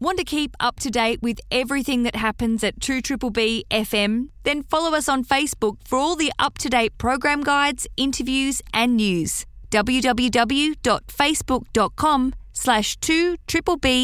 Want to keep up to date with everything that happens at 2BBB FM? Then follow us on Facebook for all the up-to-date program guides, interviews and news. www.facebook.com/2BBB